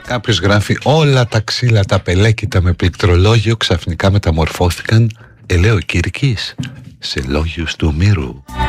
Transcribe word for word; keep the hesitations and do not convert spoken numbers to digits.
Κάποιος γράφει: όλα τα ξύλα τα πελέκητα με πληκτρολόγιο ξαφνικά μεταμορφώθηκαν ελαιοκήρικης σε λόγιους του ομήρου.